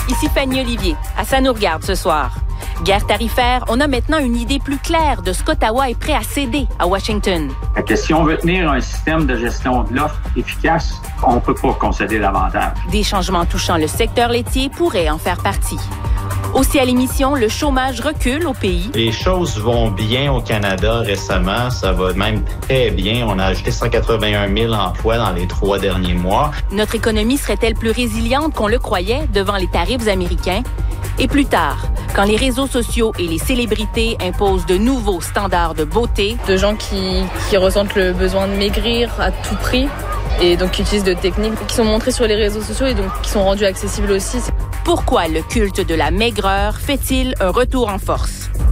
Ici Fanny Olivier. Ça nous regarde ce soir. Guerre tarifaire, on a maintenant une idée plus claire de ce qu'Ottawa est prêt à céder à Washington. Si on veut tenir un système de gestion de l'offre efficace, on ne peut pas concéder davantage. Des changements touchant le secteur laitier pourraient en faire partie. Aussi à l'émission, le chômage recule au pays. Les choses vont bien au Canada récemment. Ça va même très bien. On a ajouté 181 000 emplois dans les 3 derniers mois. Notre économie serait-elle plus résiliente qu'on le croyait devant les tarifs américains? Et plus tard, quand les réseaux sociaux et les célébrités imposent de nouveaux standards de beauté. De gens qui ressentent le besoin de maigrir à tout prix et donc qui utilisent de techniques qui sont montrées sur les réseaux sociaux et donc qui sont rendues accessibles aussi. Pourquoi le culte de la maigreur fait-il un retour en force?